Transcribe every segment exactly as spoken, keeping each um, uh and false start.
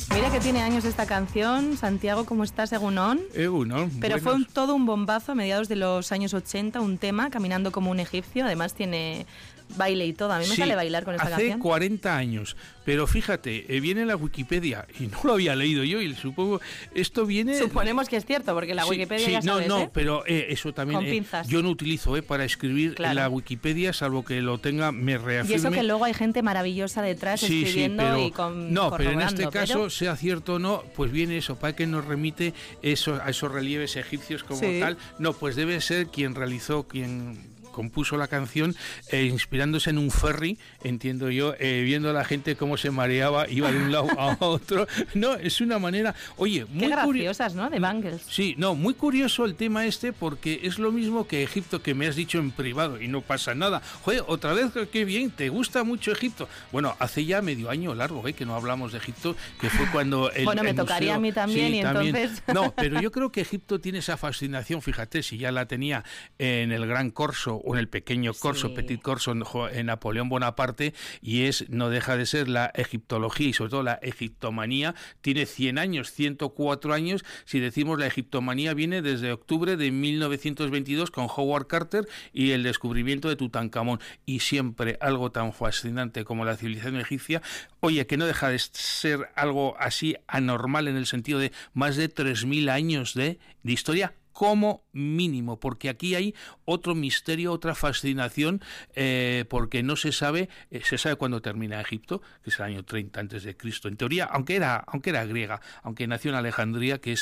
Mira que tiene años esta canción. Santiago, ¿cómo estás? Egunon. Egunon. Pero buenos. fue un, todo un bombazo a mediados de los años ochenta, un tema, Caminando como un egipcio. Además tiene baile y todo. A mí me Sí, sale bailar con esta hace canción. cuarenta años. Pero fíjate, eh, viene en la Wikipedia, y no lo había leído yo, y supongo, esto viene... Suponemos que es cierto, porque la Sí, Wikipedia sí, ya no, sabes, no, ¿eh? pero eh, eso también Con eh, pinzas. yo no utilizo eh, para escribir Claro. en la Wikipedia, salvo que lo tenga, me reafirme. Y eso que luego hay gente maravillosa detrás Sí, escribiendo sí, pero, y con no, pero en este corroborando, caso, pero... sea cierto o no, pues viene eso, para que nos remite eso, a esos relieves egipcios como Sí. tal. No, pues debe ser quien realizó, quien compuso la canción, eh, inspirándose en un ferry, entiendo yo, eh, viendo a la gente cómo se mareaba, iba de un lado a otro. No, es una manera... Oye, muy Qué curi- graciosas, ¿no? De Bangles. Sí, no, muy curioso el tema este, porque es lo mismo que Egipto, que me has dicho en privado y no pasa nada. Joder, otra vez, qué bien, ¿te gusta mucho Egipto? Bueno, hace ya medio año largo eh, que no hablamos de Egipto, que fue cuando el Bueno, me el tocaría museo- a mí también, Sí, y también. entonces... No, pero yo creo que Egipto tiene esa fascinación, fíjate, si ya la tenía en el Gran Corso o en el Pequeño Corso, Sí. Petit Corso, en Jo- en Napoleón Bonaparte, y es, no deja de ser la egiptología y sobre todo la egiptomanía. Tiene cien años, ciento cuatro años. Si decimos la egiptomanía, viene desde octubre de mil novecientos veintidós con Howard Carter y el descubrimiento de Tutankamón. Y siempre algo tan fascinante como la civilización egipcia, oye, que no deja de ser algo así anormal en el sentido de más de tres mil años de, de historia como mínimo, porque aquí hay otro misterio, otra fascinación, eh, porque no se sabe, eh, se sabe cuándo termina Egipto, que es el año treinta antes de Cristo, en teoría, aunque era, aunque era griega, aunque nació en Alejandría, que es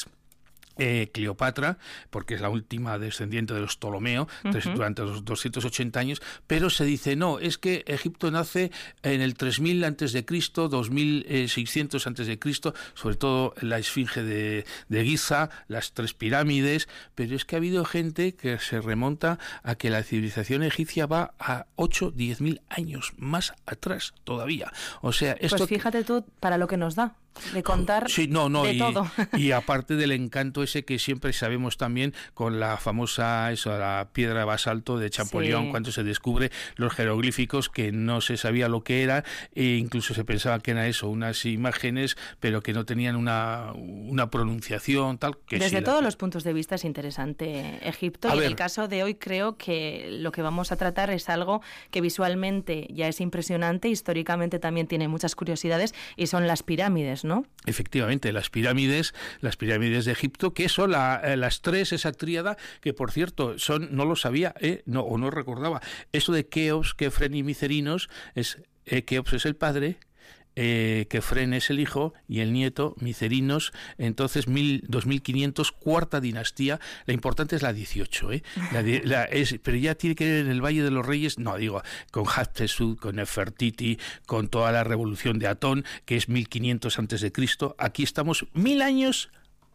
Eh, Cleopatra, porque es la última descendiente de los Ptolomeo, uh-huh. durante los doscientos ochenta años, pero se dice, no, es que Egipto nace en el tres mil antes de Cristo, dos mil seiscientos antes de Cristo, sobre todo la esfinge de, de Giza, las tres pirámides, pero es que ha habido gente que se remonta a que la civilización egipcia va a ocho, diez mil años más atrás todavía. O sea, esto... Pues fíjate tú para lo que nos da. De contar sí, no, no, de y, todo. Y aparte del encanto ese que siempre sabemos también con la famosa eso, la piedra de basalto de Champollion, sí. Cuando se descubre los jeroglíficos que no se sabía lo que era e incluso se pensaba que era eso, unas imágenes pero que no tenían una, una pronunciación tal. Que Desde sí, todos la... los puntos de vista es interesante Egipto. A y ver. en el caso de hoy creo que lo que vamos a tratar es algo que visualmente ya es impresionante, históricamente también tiene muchas curiosidades y son las pirámides, ¿no? Efectivamente, las pirámides, las pirámides de Egipto, que son la, eh, las tres, esa tríada, que por cierto, son, no lo sabía, eh, no, o no recordaba, eso de Keops, Kefren y Micerinos, es, eh, Keops es el padre, Eh, Kefren es el hijo y el nieto, Micerinos, entonces mil, dos mil quinientos, cuarta dinastía. La importante es la dieciocho, ¿eh? La, la, es, pero ya tiene que ver en el Valle de los Reyes, no, digo, con Hatshepsut, con Nefertiti, con toda la revolución de Atón, que es mil quinientos antes de Cristo. Aquí estamos mil años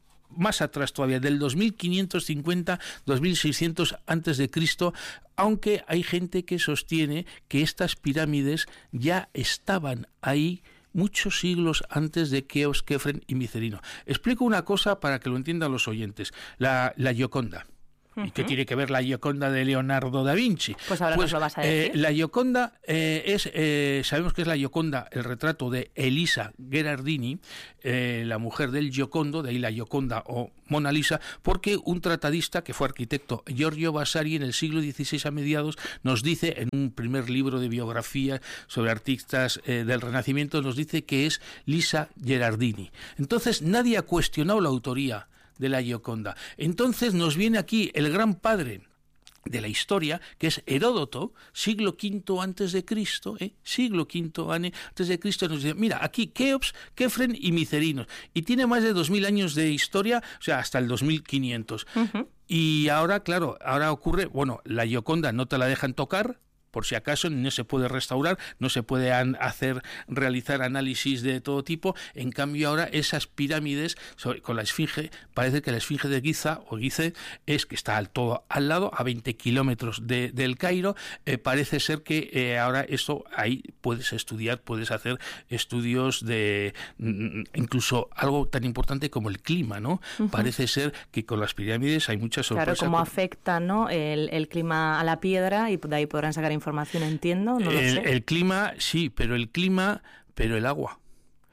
más atrás todavía, del dos mil quinientos cincuenta, dos mil seiscientos antes de Cristo, aunque hay gente que sostiene que estas pirámides ya estaban ahí muchos siglos antes de Keops, Kefren y Micerino. Explico una cosa para que lo entiendan los oyentes. La, la Gioconda. ¿Y qué tiene que ver la Gioconda de Leonardo da Vinci? Pues ahora pues, nos lo vas a decir. Eh, la Gioconda eh, es, eh, sabemos que es la Gioconda, el retrato de Elisa Gherardini, eh, la mujer del Giocondo, de ahí la Gioconda o Mona Lisa, porque un tratadista que fue arquitecto, Giorgio Vasari, en el siglo dieciséis a mediados, nos dice, en un primer libro de biografía sobre artistas eh, del Renacimiento, nos dice que es Lisa Gherardini. Entonces nadie ha cuestionado la autoría de la Gioconda. Entonces nos viene aquí el gran padre de la historia, que es Heródoto, siglo quinto antes de Cristo, ¿eh? siglo quinto antes de Cristo, nos dice, mira, aquí Keops, Kefren y Micerinos, y tiene más de dos mil años de historia, o sea, hasta el dos mil quinientos. Uh-huh. Y ahora, claro, ahora ocurre, bueno, la Gioconda no te la dejan tocar, por si acaso no se puede restaurar, no se puede an- hacer, realizar análisis de todo tipo. En cambio ahora esas pirámides sobre, con la esfinge, parece que la esfinge de Giza o Gizeh es que está al todo al lado, a veinte kilómetros de, del Cairo. Eh, parece ser que eh, ahora esto ahí puedes estudiar, puedes hacer estudios de mm, incluso algo tan importante como el clima, ¿no? Uh-huh. Parece ser que con las pirámides hay muchas sorpresas. Claro, cómo afecta, ¿no?, el, el clima a la piedra, y de ahí podrán sacar información, entiendo, no lo el, sé. El clima, sí, pero el clima, pero el agua.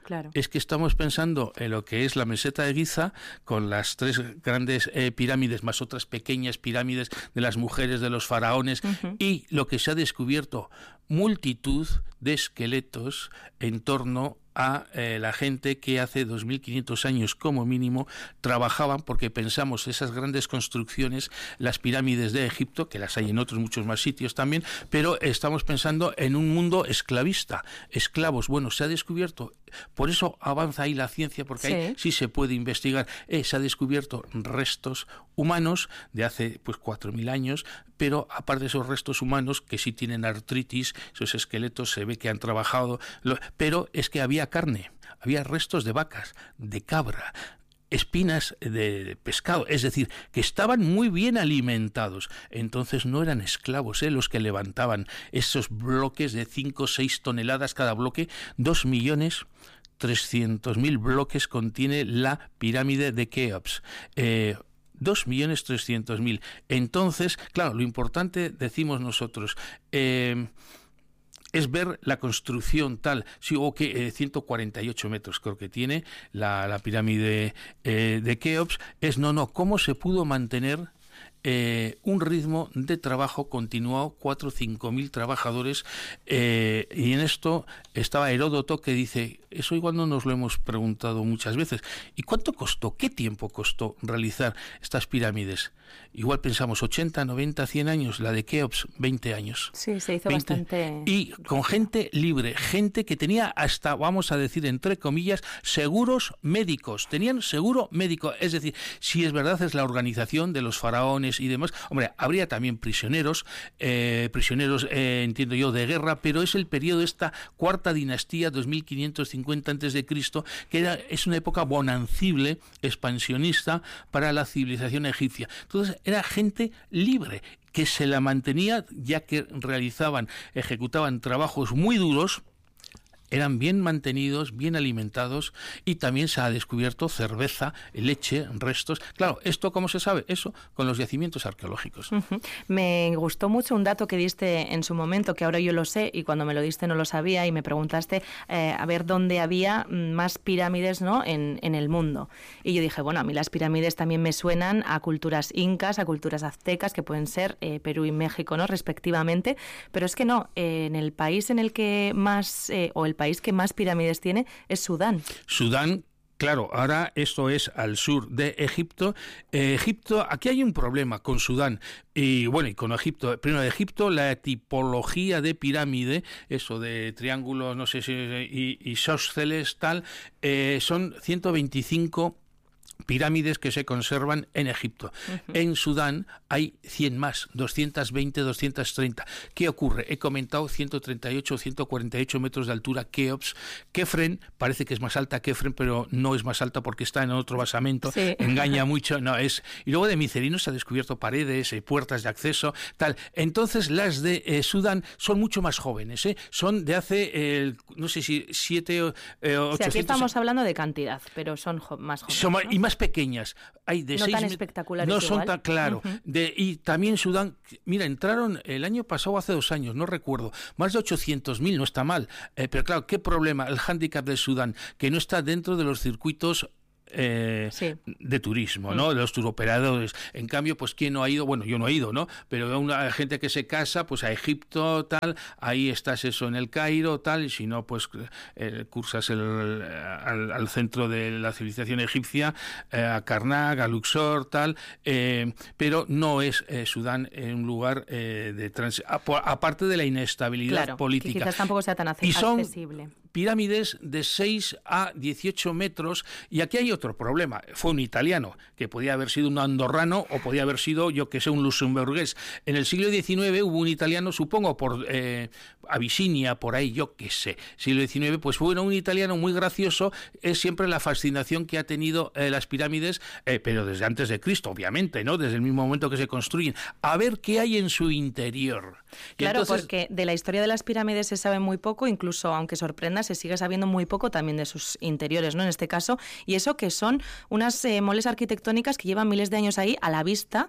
Claro. Es que estamos pensando en lo que es la meseta de Giza, con las tres grandes eh, pirámides, más otras pequeñas pirámides de las mujeres, de los faraones, uh-huh. y lo que se ha descubierto, multitud de esqueletos en torno a eh, la gente que hace dos mil quinientos años como mínimo trabajaban, porque pensamos esas grandes construcciones, las pirámides de Egipto, que las hay en otros muchos más sitios también, pero estamos pensando en un mundo esclavista, esclavos. Bueno, se ha descubierto, por eso avanza ahí la ciencia, porque sí. ahí sí se puede investigar. Eh, se ha descubierto restos humanos de hace pues cuatro mil años, pero aparte de esos restos humanos que sí tienen artritis, esos esqueletos se ve que han trabajado, lo, pero es que había carne, había restos de vacas, de cabra, espinas de pescado, es decir, que estaban muy bien alimentados. Entonces no eran esclavos ¿eh? los que levantaban esos bloques de cinco o seis toneladas cada bloque, dos millones trescientos mil bloques contiene la pirámide de Keops. Eh, dos millones trescientos mil. Entonces, claro, lo importante, decimos nosotros, eh, es ver la construcción tal, sí, o que eh, ciento cuarenta y ocho metros creo que tiene la, la pirámide eh, de Keops, es no, no, cómo se pudo mantener Eh, un ritmo de trabajo continuado, cuatro o cinco mil trabajadores, eh, y en esto estaba Heródoto que dice, eso igual no nos lo hemos preguntado muchas veces, ¿y cuánto costó, qué tiempo costó realizar estas pirámides? Igual pensamos ochenta, noventa, cien años, la de Keops veinte años. Sí, se hizo veinte, bastante... Y con gente libre, gente que tenía hasta, vamos a decir, entre comillas, seguros médicos, tenían seguro médico, es decir, si es verdad es la organización de los faraones y demás, hombre, habría también prisioneros, eh, prisioneros, eh, entiendo yo, de guerra, pero es el periodo de esta cuarta dinastía, dos mil quinientos cincuenta antes de Cristo, que era, es una época bonancible, expansionista para la civilización egipcia. Entonces era gente libre, que se la mantenía, ya que realizaban, ejecutaban trabajos muy duros, eran bien mantenidos, bien alimentados, y también se ha descubierto cerveza, leche, restos. Claro, ¿esto cómo se sabe? Eso con los yacimientos arqueológicos. Uh-huh. Me gustó mucho un dato que diste en su momento, que ahora yo lo sé, y cuando me lo diste no lo sabía, y me preguntaste eh, a ver dónde había más pirámides, ¿no?, en, en el mundo. Y yo dije, bueno, a mí las pirámides también me suenan a culturas incas, a culturas aztecas, que pueden ser eh, Perú y México, ¿no?, respectivamente, pero es que no, eh, en el país en el que más, eh, o el país que más pirámides tiene es Sudán. Sudán, claro, ahora esto es al sur de Egipto. Eh, Egipto, aquí hay un problema con Sudán y bueno, y con Egipto. Primero de Egipto, la tipología de pirámide, eso de triángulos, no sé si, y, y isósceles, tal, eh, son ciento veinticinco pirámides que se conservan en Egipto. Uh-huh. En Sudán hay cien más, doscientos veinte, doscientos treinta. ¿Qué ocurre? He comentado ciento treinta y ocho, ciento cuarenta y ocho metros de altura Keops. Kefren, parece que es más alta Kefren, pero no es más alta porque está en otro basamento. Sí. Engaña mucho. No, es. Y luego de Micerino se ha descubierto paredes, eh, puertas de acceso, tal. Entonces las de eh, Sudán son mucho más jóvenes, ¿eh? Son de hace, eh, no sé si siete, eh, ochocientos... Sí, aquí estamos hablando de cantidad, pero son jo- más jóvenes, son, ¿no? Y más pequeñas. Hay de no seis tan met- espectaculares No igual. son tan, claro. Uh-huh. De, y también Sudán, mira, entraron el año pasado, hace dos años, no recuerdo, más de ochocientos mil, no está mal. Eh, pero claro, ¿qué problema? El hándicap de Sudán, que no está dentro de los circuitos Eh, sí. de turismo, ¿no? De los turoperadores. En cambio, pues ¿quién no ha ido? Bueno, yo no he ido, ¿no? Pero una gente que se casa, pues a Egipto, tal, ahí estás eso en el Cairo, tal, y si no, pues eh, cursas el, al, al centro de la civilización egipcia, eh, a Karnak, a Luxor, tal, eh, pero no es eh, Sudán eh, un lugar eh, de trans... aparte de la inestabilidad claro, política. Que quizás tampoco sea tan accesible. Pirámides de seis a dieciocho metros, y aquí hay otro problema. Fue un italiano, que podía haber sido un andorrano o podía haber sido, yo que sé, un luxemburgués. En el siglo diecinueve hubo un italiano, supongo, por eh, Abisinia, por ahí, yo que sé, siglo diecinueve, pues bueno, un italiano muy gracioso. Es siempre la fascinación que ha tenido eh, las pirámides, eh, pero desde antes de Cristo, obviamente, ¿no? Desde el mismo momento que se construyen. A ver qué hay en su interior. Y claro, entonces... porque de la historia de las pirámides se sabe muy poco, incluso aunque sorprenda, se sigue sabiendo muy poco también de sus interiores, ¿no? En este caso, y eso que son unas eh, moles arquitectónicas que llevan miles de años ahí a la vista,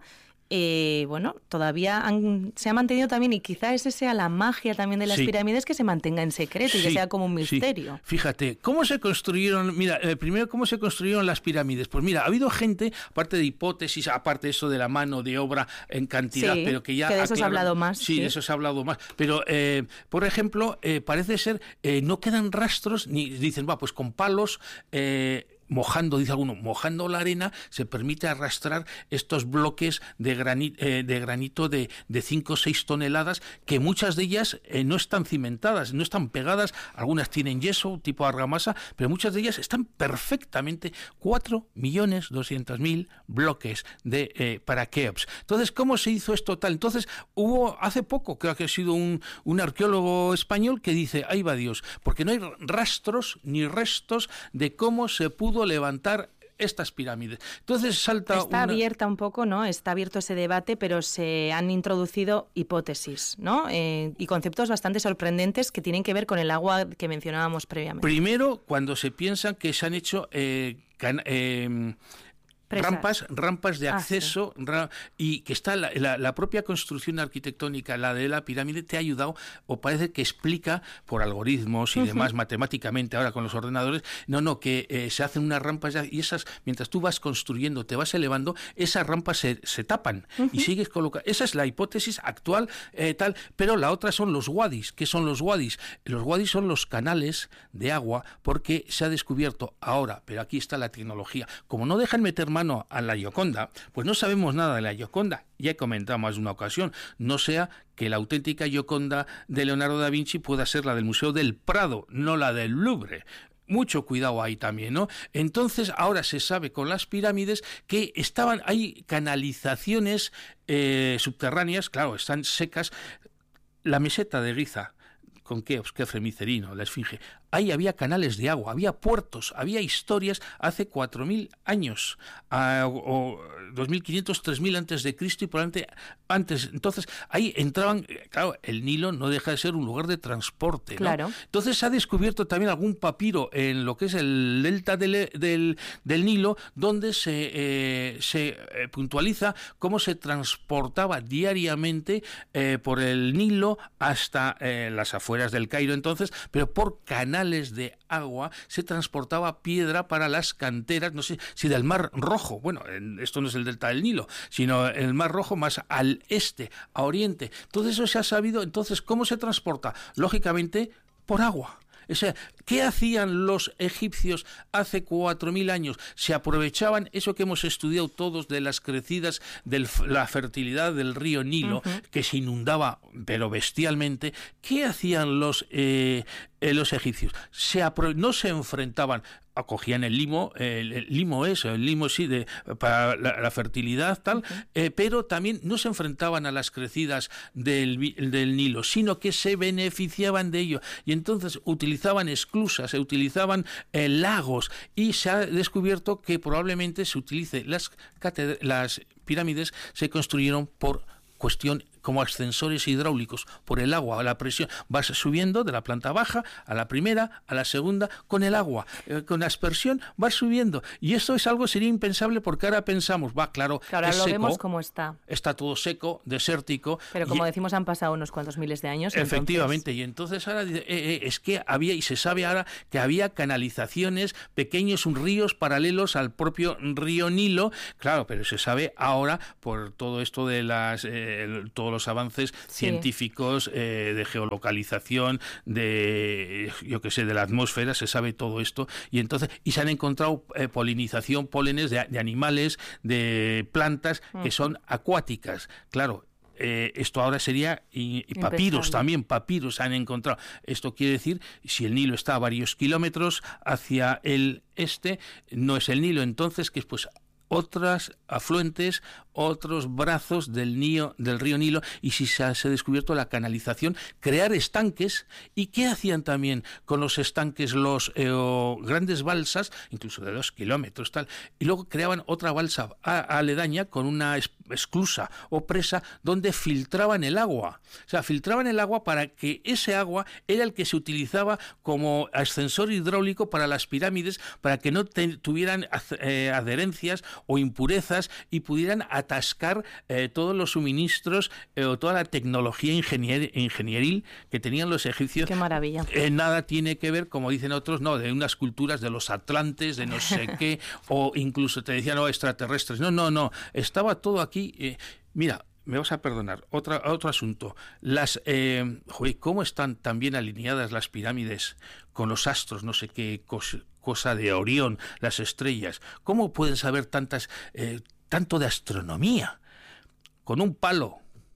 eh, bueno, todavía han, se ha mantenido también, y quizá esa sea la magia también de las sí. pirámides, que se mantenga en secreto y sí, que sea como un misterio. Sí. Fíjate, ¿cómo se construyeron? Mira, eh, primero, ¿cómo se construyeron las pirámides? Pues mira, ha habido gente, aparte de hipótesis, aparte de eso de la mano de obra en cantidad, sí, pero que ya... que de eso aclaran, se ha hablado más. Sí, sí, de eso se ha hablado más. Pero, eh, por ejemplo, eh, parece ser, eh, no quedan rastros, ni dicen, va, pues con palos... Eh, mojando, dice alguno, mojando la arena, se permite arrastrar estos bloques de, grani, eh, de granito de, de cinco o seis toneladas, que muchas de ellas eh, no están cimentadas, no están pegadas, algunas tienen yeso, tipo argamasa, pero muchas de ellas están perfectamente, cuatro millones doscientos mil bloques de eh, para Keops. Entonces, ¿cómo se hizo esto tal? Entonces, hubo hace poco, creo que ha sido un, un arqueólogo español que dice, ahí va Dios, porque no hay rastros ni restos de cómo se pudo levantar estas pirámides. Entonces salta Está una... abierta un poco, ¿no? Está abierto ese debate, pero se han introducido hipótesis, ¿no? Eh, y conceptos bastante sorprendentes que tienen que ver con el agua que mencionábamos previamente. Primero, cuando se piensa que se han hecho... Eh, can, eh, Rampas, rampas de acceso, ah, sí. ra, y que está la, la, la propia construcción arquitectónica, la de la pirámide, te ha ayudado, o parece que explica por algoritmos y uh-huh. demás, matemáticamente, ahora con los ordenadores, no, no, que eh, se hacen unas rampas ya, y esas, mientras tú vas construyendo, te vas elevando, esas rampas se, se tapan uh-huh. y sigues colocando. Esa es la hipótesis actual, eh, tal, pero la otra son los wadis. ¿Qué son los wadis? Los wadis son los canales de agua, porque se ha descubierto ahora, pero aquí está la tecnología, como no dejan meter mano a la Gioconda, pues no sabemos nada de la Gioconda. Ya he comentado más de una ocasión, no sea que la auténtica Gioconda de Leonardo da Vinci pueda ser la del Museo del Prado, no la del Louvre. Mucho cuidado ahí también, ¿no? Entonces, ahora se sabe con las pirámides que estaban, hay canalizaciones eh, subterráneas, claro, están secas. La meseta de Giza, con Keops, Kefre, Micerino, la Esfinge, ahí había canales de agua, había puertos, había historias hace cuatro mil años, uh, o dos mil quinientos, tres mil antes de Cristo y probablemente antes. Entonces, ahí entraban, claro, el Nilo no deja de ser un lugar de transporte, ¿no? Claro. Entonces, se ha descubierto también algún papiro en lo que es el delta del, del, del Nilo, donde se, eh, se eh, puntualiza cómo se transportaba diariamente eh, por el Nilo hasta eh, las afueras del Cairo entonces, pero por canales de agua se transportaba piedra para las canteras, no sé si del Mar Rojo, bueno, esto no es el delta del Nilo, sino el Mar Rojo más al este, a oriente. Todo eso se ha sabido. Entonces, ¿cómo se transporta? Lógicamente, por agua. O sea, ¿qué hacían los egipcios hace cuatro mil años? Se aprovechaban eso que hemos estudiado todos de las crecidas, de la fertilidad del río Nilo, uh-huh. que se inundaba, pero bestialmente. ¿Qué hacían los, eh, eh, los egipcios? Se apro- no se enfrentaban, acogían el limo, el, el limo es, el limo sí, de, para la, la fertilidad, tal, uh-huh. eh, pero también no se enfrentaban a las crecidas del, del Nilo, sino que se beneficiaban de ello. Y entonces utilizaban esclusas, se utilizaban eh, lagos, y se ha descubierto que probablemente se utilice las, catedr- las pirámides se construyeron por cuestión como ascensores hidráulicos, por el agua, a la presión. Vas subiendo de la planta baja a la primera, a la segunda, con el agua, eh, con la aspersión vas subiendo. Y esto es algo, sería impensable, porque ahora pensamos, va, claro, que ahora es lo seco, vemos como está. Está todo seco, desértico. Pero como y, decimos, han pasado unos cuantos miles de años. Efectivamente, entonces... y entonces ahora eh, eh, es que había, y se sabe ahora, que había canalizaciones, pequeños ríos paralelos al propio río Nilo, claro, pero se sabe ahora por todo esto de las eh, todo los avances sí. científicos, eh, de geolocalización, de, yo qué sé, de la atmósfera, se sabe todo esto, y entonces y se han encontrado eh, polinización, pólenes de, de animales, de plantas que uh-huh. son acuáticas, claro. Eh, esto ahora sería, y, y papiros también, papiros han encontrado. Esto quiere decir, si el Nilo está a varios kilómetros hacia el este, no es el Nilo, entonces que es pues otras afluentes, otros brazos del, Nilo, del río Nilo, y si se ha, se ha descubierto la canalización, crear estanques. ¿Y qué hacían también con los estanques? Los eh, grandes balsas, incluso de dos kilómetros, tal, y luego creaban otra balsa a, aledaña con una es, esclusa o presa donde filtraban el agua. O sea, filtraban el agua para que ese agua era el que se utilizaba como ascensor hidráulico para las pirámides, para que no te, tuvieran eh, adherencias o impurezas y pudieran atascar eh, todos los suministros eh, o toda la tecnología ingenier ingenieril que tenían los egipcios. Qué maravilla. Eh, nada tiene que ver, como dicen otros, no, de unas culturas de los atlantes, de no sé qué, o incluso te decían, no, extraterrestres. No, no, no. Estaba todo aquí. Eh, mira, me vas a perdonar, otra, otro asunto. Las, eh, joder, ¿cómo están tan bien alineadas las pirámides con los astros, no sé qué cosa, cosa de Orión, las estrellas? ¿Cómo pueden saber tantas, eh, tanto de astronomía? Con un palo.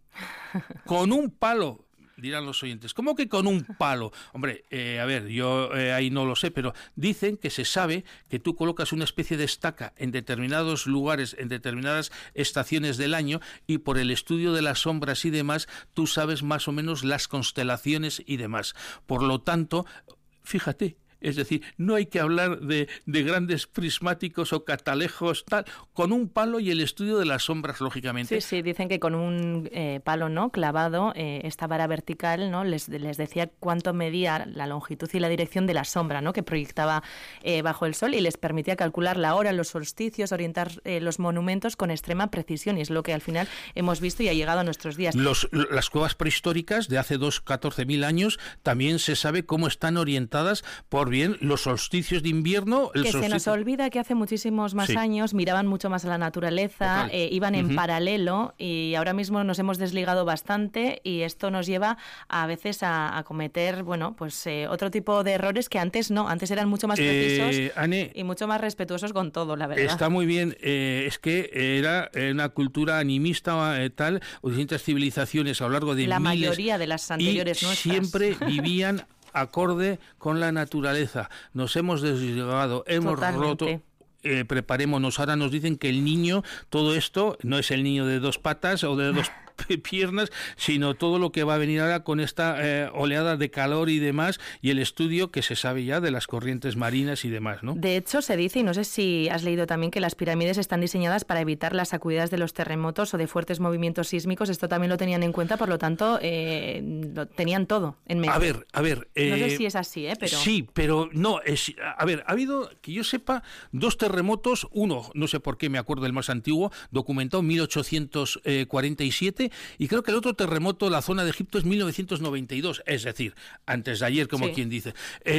Con un palo. Dirán los oyentes, ¿cómo que con un palo? Hombre, eh, a ver, yo eh, ahí no lo sé, pero dicen que se sabe que tú colocas una especie de estaca en determinados lugares, en determinadas estaciones del año, y por el estudio de las sombras y demás, tú sabes más o menos las constelaciones y demás. Por lo tanto, fíjate, es decir, no hay que hablar de, de grandes prismáticos o catalejos, tal, con un palo y el estudio de las sombras, lógicamente. Sí, sí, dicen que con un eh, palo, ¿no?, clavado, eh, esta vara vertical, ¿no?, les, les decía cuánto medía la longitud y la dirección de la sombra, ¿no?, que proyectaba eh, bajo el sol, y les permitía calcular la hora, los solsticios, orientar eh, los monumentos con extrema precisión, y es lo que al final hemos visto y ha llegado a nuestros días. Los, las cuevas prehistóricas de hace dos, catorce mil años también se sabe cómo están orientadas por bien los solsticios de invierno. El que solsticio... se nos olvida que hace muchísimos más sí. años miraban mucho más a la naturaleza, eh, iban uh-huh. en paralelo, y ahora mismo nos hemos desligado bastante, y esto nos lleva a veces a, a cometer, bueno, pues eh, otro tipo de errores que antes no, antes eran mucho más precisos eh, Ane, y mucho más respetuosos con todo, la verdad. Está muy bien, eh, es que era una cultura animista eh, tal, o distintas civilizaciones a lo largo de la miles, mayoría de las anteriores y nuestras siempre vivían acorde con la naturaleza. Nos hemos desligado, hemos Totalmente. roto. Eh, preparémonos. Ahora nos dicen que el niño, todo esto, no es el niño de dos patas o de dos piernas, sino todo lo que va a venir ahora con esta eh, oleada de calor y demás, y el estudio que se sabe ya de las corrientes marinas y demás, ¿no? De hecho, se dice, y no sé si has leído también, que las pirámides están diseñadas para evitar las sacudidas de los terremotos o de fuertes movimientos sísmicos. Esto también lo tenían en cuenta, por lo tanto, eh, lo tenían todo en mente. A ver, a ver... Eh, no sé si es así, ¿eh? Pero... Sí, pero no, es, a ver, ha habido, que yo sepa, dos terremotos, uno, no sé por qué me acuerdo del más antiguo, documentado en mil ochocientos cuarenta y siete, y creo que el otro terremoto, la zona de Egipto, es mil novecientos noventa y dos, es decir, antes de ayer, como sí. quien dice.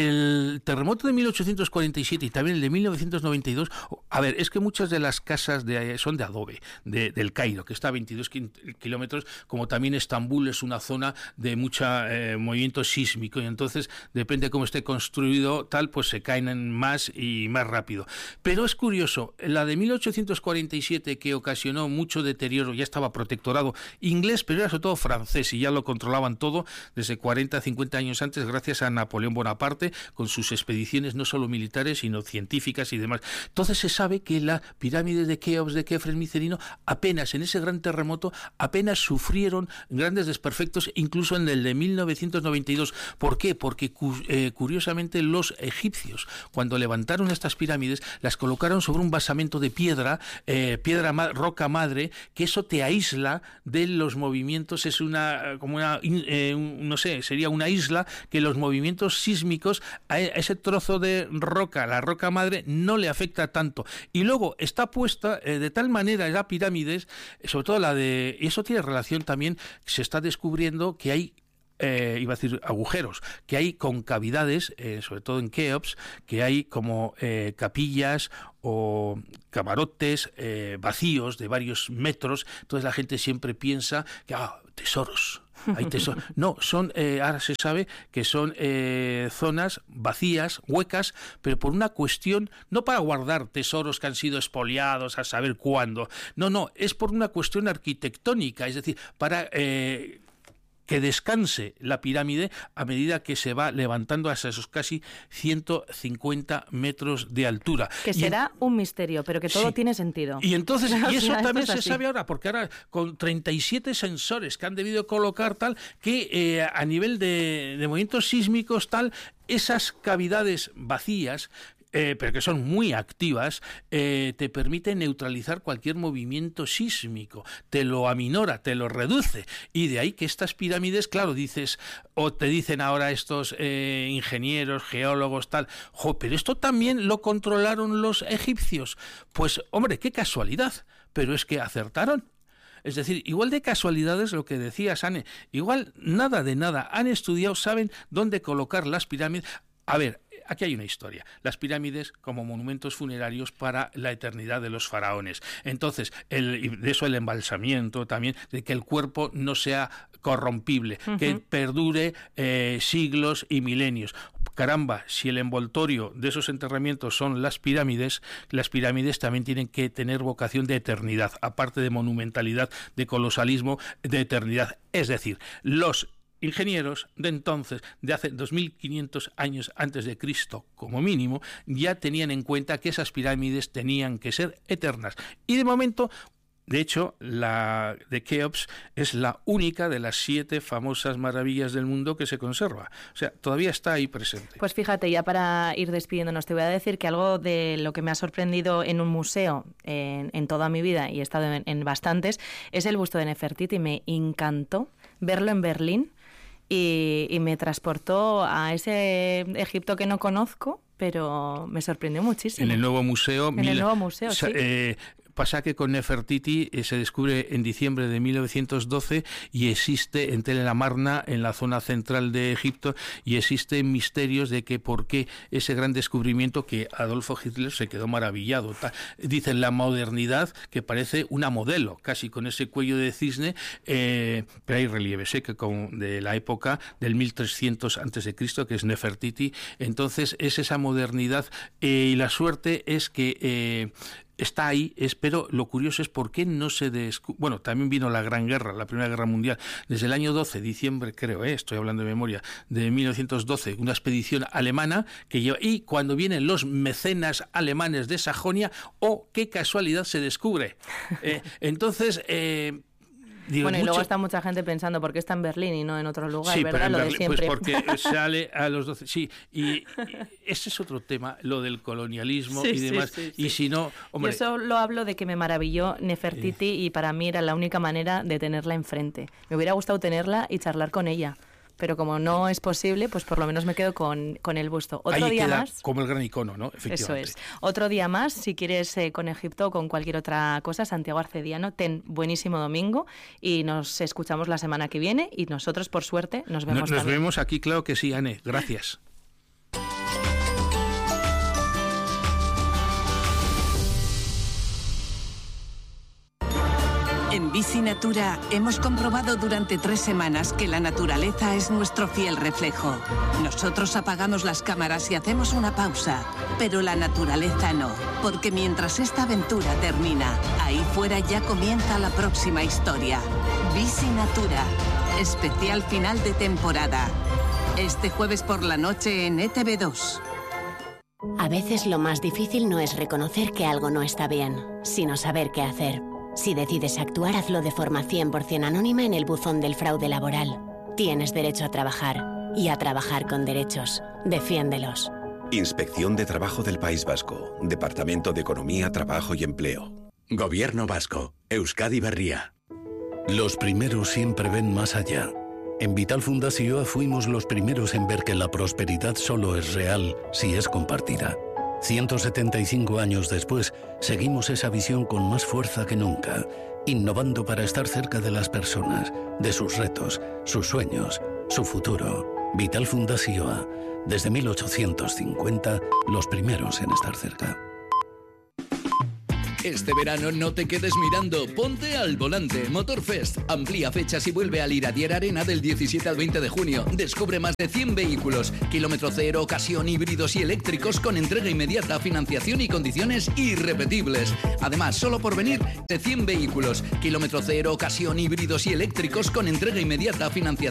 El terremoto de mil ochocientos cuarenta y siete y también el de mil novecientos noventa y dos, a ver, es que muchas de las casas de, son de adobe, de, del Cairo, que está a veintidós kilómetros, como también Estambul es una zona de mucho eh, movimiento sísmico, y entonces, depende de cómo esté construido, tal, pues se caen más y más rápido. Pero es curioso, la de mil ochocientos cuarenta y siete, que ocasionó mucho deterioro, ya estaba protectorado inglés, pero era sobre todo francés, y ya lo controlaban todo desde cuarenta, cincuenta años antes, gracias a Napoleón Bonaparte, con sus expediciones no solo militares, sino científicas y demás. Entonces se sabe que la pirámide de Keops, de Kefren Micerino, apenas en ese gran terremoto, apenas sufrieron grandes desperfectos, incluso en el de mil novecientos noventa y dos. ¿Por qué? Porque eh, curiosamente los egipcios, cuando levantaron estas pirámides, las colocaron sobre un basamento de piedra, eh, piedra ma roca madre, que eso te aísla de los movimientos, es una, como una, eh, un, no sé, sería una isla que los movimientos sísmicos a ese trozo de roca, la roca madre, no le afecta tanto. Y luego está puesta eh, de tal manera la pirámides, sobre todo la de, y eso tiene relación también, se está descubriendo que hay Eh, iba a decir agujeros, que hay concavidades, eh, sobre todo en Keops, que hay como eh, capillas o camarotes eh, vacíos de varios metros. Entonces la gente siempre piensa que ah, tesoros. Hay tesoros. No, son, eh, ahora se sabe que son eh, zonas vacías, huecas, pero por una cuestión, no para guardar tesoros que han sido expoliados a saber cuándo, no, no, es por una cuestión arquitectónica, es decir, para... Eh, que descanse la pirámide a medida que se va levantando hasta esos casi ciento cincuenta metros de altura. Que será y, un misterio, pero que todo sí. tiene sentido. Y entonces, y eso también se sabe ahora, porque ahora con treinta y siete sensores que han debido colocar tal, que eh, a nivel de, de movimientos sísmicos tal, esas cavidades vacías, Eh, pero que son muy activas, eh, te permite neutralizar cualquier movimiento sísmico, te lo aminora, te lo reduce, y de ahí que estas pirámides, claro, dices, o te dicen ahora estos eh, ingenieros, geólogos, tal, jo, pero esto también lo controlaron los egipcios. Pues, hombre, qué casualidad, pero es que acertaron. Es decir, igual de casualidades lo que decía Sane, igual nada de nada, han estudiado, saben dónde colocar las pirámides. A ver, aquí hay una historia. Las pirámides como monumentos funerarios para la eternidad de los faraones. Entonces, el, de eso el embalsamiento también, de que el cuerpo no sea corrompible, uh-huh. que perdure eh, siglos y milenios. Caramba, si el envoltorio de esos enterramientos son las pirámides, las pirámides también tienen que tener vocación de eternidad, aparte de monumentalidad, de colosalismo, de eternidad. Es decir, los ingenieros de entonces, de hace dos mil quinientos años antes de Cristo, como mínimo, ya tenían en cuenta que esas pirámides tenían que ser eternas. Y de momento, de hecho, la de Keops es la única de las siete famosas maravillas del mundo que se conserva. O sea, todavía está ahí presente. Pues fíjate, ya para ir despidiéndonos, te voy a decir que algo de lo que me ha sorprendido en un museo en, en toda mi vida, y he estado en, en bastantes, es el busto de Nefertiti. Me encantó verlo en Berlín y, y me transportó a ese Egipto que no conozco, pero me sorprendió muchísimo. En el nuevo museo. En mil, el nuevo museo, sí. Eh, Pasa que con Nefertiti eh, se descubre en diciembre de mil novecientos doce y existe en Tel el Amarna, en la zona central de Egipto, y existen misterios de que por qué ese gran descubrimiento que Adolfo Hitler se quedó maravillado. Dicen la modernidad, que parece una modelo, casi con ese cuello de cisne, eh, pero hay relieves eh, que con, de la época del mil trescientos antes de Cristo, que es Nefertiti. Entonces es esa modernidad eh, y la suerte es que eh, está ahí, es, pero lo curioso es por qué no se descubrió. Bueno, también vino la Gran Guerra, la Primera Guerra Mundial, desde el año doce, diciembre creo, eh, estoy hablando de memoria, de mil novecientos doce, una expedición alemana que lleva, y cuando vienen los mecenas alemanes de Sajonia, oh, qué casualidad, se descubre. Eh, entonces, eh, Digo, bueno, y mucho... luego está mucha gente pensando por qué está en Berlín y no en otro lugar, sí, ¿verdad? Pero en lo Berlín, de siempre. Pues porque sale a los doce. Sí, y, y ese es otro tema, lo del colonialismo sí, y demás. Sí, sí, sí. Y si no, hombre. Yo solo hablo de que me maravilló Nefertiti sí. y para mí era la única manera de tenerla enfrente. Me hubiera gustado tenerla y charlar con ella. Pero como no es posible, pues por lo menos me quedo con, con el busto. Otro Ahí día queda más. Como el gran icono, ¿no? Efectivamente. Eso es. Otro día más, si quieres eh, con Egipto o con cualquier otra cosa, Santiago Arcediano, ten buenísimo domingo y nos escuchamos la semana que viene y nosotros, por suerte, nos vemos Nos, nos también. vemos aquí, claro que sí, Anne. Gracias. En Bici Natura hemos comprobado durante tres semanas que la naturaleza es nuestro fiel reflejo. Nosotros apagamos las cámaras y hacemos una pausa, pero la naturaleza no, porque mientras esta aventura termina, ahí fuera ya comienza la próxima historia. Bici Natura, especial final de temporada. Este jueves por la noche en E T V dos. A veces lo más difícil no es reconocer que algo no está bien, sino saber qué hacer. Si decides actuar, hazlo de forma cien por ciento anónima en el buzón del fraude laboral. Tienes derecho a trabajar y a trabajar con derechos. Defiéndelos. Inspección de Trabajo del País Vasco. Departamento de Economía, Trabajo y Empleo. Gobierno Vasco. Euskadi Berria. Los primeros siempre ven más allá. En Vital Fundazioa fuimos los primeros en ver que la prosperidad solo es real si es compartida. ciento setenta y cinco años después, seguimos esa visión con más fuerza que nunca, innovando para estar cerca de las personas, de sus retos, sus sueños, su futuro. Vital Fundazioa, desde mil ochocientos cincuenta, los primeros en estar cerca. Este verano no te quedes mirando, ponte al volante. Motorfest amplía fechas y vuelve al Iradier Arena del diecisiete al veinte de junio. Descubre más de cien vehículos, kilómetro cero, ocasión, híbridos y eléctricos con entrega inmediata, financiación y condiciones irrepetibles. Además, solo por venir, de cien vehículos, kilómetro cero, ocasión, híbridos y eléctricos con entrega inmediata, financiación